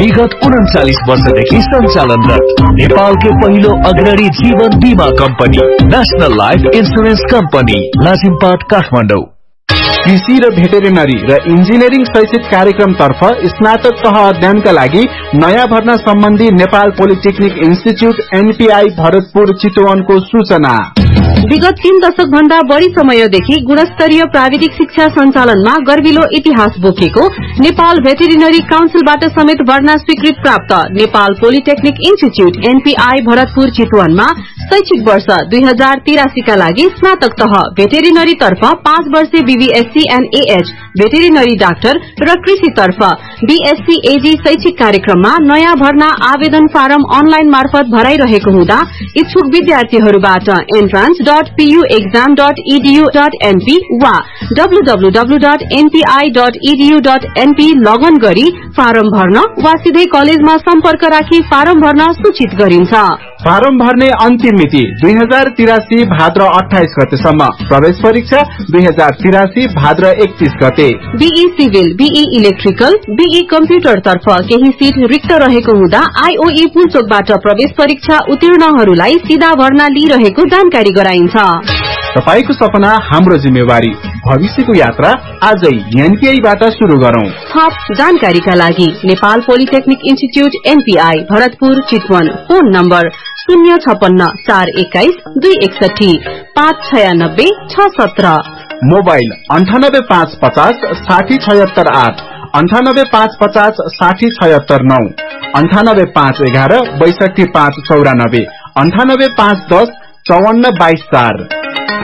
विगत 39 वर्षदेखि सञ्चालनरत नेपालकै पहिलो अग्रणी जीवन बीमा company national life insurance company Lazimpat Kathmandu. कृषि र भेटेरिनरी र इन्जिनियरिङ शैक्षिक कार्यक्रम तर्फ स्नातक तह अध्ययनका लागि नयाँ भर्ना सम्बन्धी Nepal polytechnic institute NPI Bharatpur चितवनको सूचना। विगत 3 दशक भन्दा बढ़ी समयदेखि गुणस्तरीय प्राविधिक शिक्षा सञ्चालनमा गर्विलो इतिहास बोकेको नेपाल भेटेरिनरी काउन्सिलबाट समेत भर्ना स्वीकृत प्राप्त Nepal polytechnic institute NPI Bharatpur चितवनमा शैक्षिक वर्ष 2083 का लागि स्नातक तह भेटेरिनरी तर्फ 5 वर्षे BVSc and AH veterinary doctor र कृषि तर्फ बीएससी एजी शैक्षिक कार्यक्रममा नयाँ भर्ना आवेदन फारम अनलाइन मार्फत भराइरहेको हुँदा इच्छुक विद्यार्थीहरूबाट entrance.puexam.edu.np वा www.npi.edu.np लगन गरी फारम भर्न वा सिधै कलेजमा सम्पर्क राखी फारम भर्न सूचित गरिन्छ। फारम भर्ने अन्तिम मिति 2083 भाद्र 28 गतेसम्म। प्रवेश परीक्षा 2083 भाद्र 31 गते। Be civil, be electrical, be computer तर्फ केही सीट रिक्त रहेको हुँदा आईओई पुलचोकबाट प्रवेश परीक्षा उत्तीर्णहरूलाई सीधा भर्ना लिइरहेको जानकारी गराइन्छ। तपाईको सपना हाम्रो जिम्मेवारी। भविष्यको यात्रा आजै एनपीआईबाट शुरू गरौं। थप जानकारीका लागि Nepal polytechnic institute NPI Bharatpur Chitwan. Phone number 056-421-261-596-617। Mobile 98550 60768 98550 60769 98511 62594 98510 5422 4।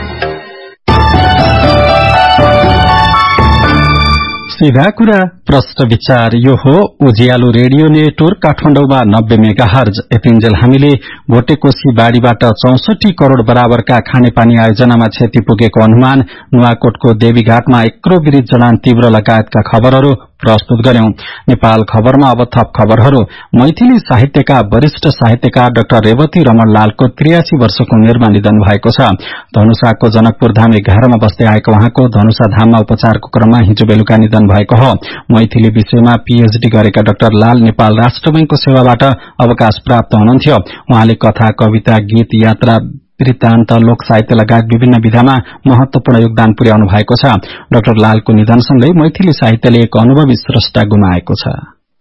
सीधा कुरा प्रश्न विचार यो हो उज्यालो रेडियो नेटवर्क काठमाडौँमा 90 मेगाहर्ज। यतिन्जेल हामीले भोटेकोशी बाढीबाट 64 करोड़ बराबरका खानेपानी आयोजनामा क्षति पुगेको अनुमान, नुवाकोटको देवीघाटमा एक्रो बिरिज जडान तीव्र लगायतका खबरहरू प्रस्तुत गर्यौं। नेपाल खबरमा अब थप खबरहरू। मैथिली साहित्यका वरिष्ठ साहित्यकार डाक्टर रेवती रमण लालको 83 वर्षको उमेरमा निधन भएको छ। धनुषाको जनकपुर धाम 11 मा बस्दै आएको उहाँको धनुषा धाममा उपचारको क्रममा हिजो बेलुका निधन भएको हो। मैथिली विषयमा पीएचडी गरेका डाक्टर लाल नेपाल राष्ट्र बैंकको सेवाबाट अवकाश प्राप्त हुनुहुन्थ्यो। उहाँले कथा, कविता, गीत, यात्रा, वृत्तान्त, लोक साहित्य लगायत विभिन्न विधामा महत्वपूर्ण योगदान पुर्याउनु भएको छ। डाक्टर लालको निधनसँगै मैथिली साहित्यले एक अनुभवी स्रष्टा गुमाएको छ।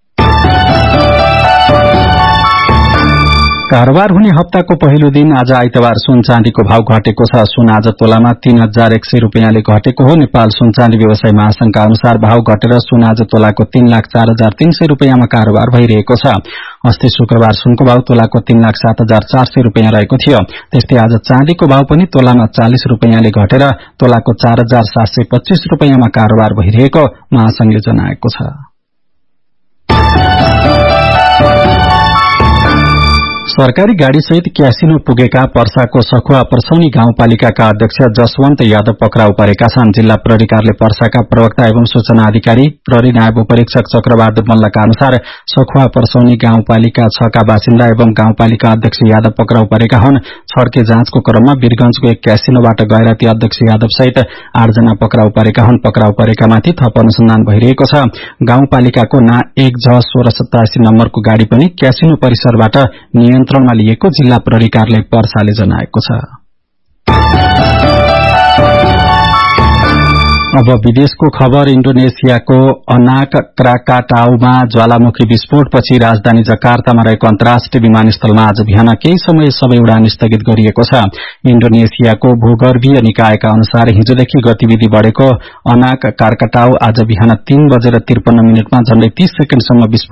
कारोबार हुने हप्ताको पहिलो दिन आज आइतबार सुन चाँदीको भाव घटेको छ। सुन आज तोलामा 3100 रुपियाँले घटेको हो। नेपाल सुन चाँदी व्यवसाय महासंघका अनुसार भाव घटेर सुन आज तोलाको 3,04,300 रुपियाँमा कारोबार भइरहेको छ। अस्ति शुक्रबार सुनको भाव तोलाको 3,07,400 रुपियाँ रहेको थियो। त्यस्तै आज चाँदीको भाव पनि तोलामा 40 रुपियाँले घटेर तोलाको 4,725 रुपियाँमा कारोबार भइरहेको महासंघले जनाएको छ। सरकारी गाड़ी सहित क्यासिनो पुगेका पर्साको सखुवा पर्सौनी गाउँपालिकाका अध्यक्ष जसवन्त यादव पक्राउ परेका छन्। जिल्ला प्रहरी कार्यालय पर्साका प्रवक्ता एवं सूचना अधिकारी प्रहरी नायब उपरीक्षक चक्रबहादुर मल्लका अनुसार सखुवा पर्सौनी गाउँपालिका 6 का बासिन्दा एवं गाउँपालिका अध्यक्ष यादव पक्राउ परेका हुन्। छड्के जाँचको क्रममा वीरगंजको एक क्यासिनोबाट गैराती अध्यक्ष यादव सहित 8 जना पक्राउ परेका हुन्। पक्राउ परेकामाथि थप अनुसन्धान भइरहेको छ। गाउँपालिकाको ना 1J1687 नम्बरको गाड़ी पनि क्यासिनो परिसरबाट नियन्त्रणमा लिएको जिल्ला प्रहरी कार्यालय पर्साले जनाएको छ। अब विदेशको खबर। इन्डोनेसियाको अनाक क्राकाटाउमा ज्वालामुखी विस्फोटपछि राजधानी जकार्तामा रहेको अन्तर्राष्ट्रिय विमानस्थलमा आज बिहान केही समय सबै उडान स्थगित गरिएको छ। इन्डोनेसियाको भूगर्भीय निकायका अनुसार हिजोदेखि गतिविधि बढ़ेको अनाक क्राकाटाउ आज बिहान 3:53 झण्डै 30 सेकेण्डसम्म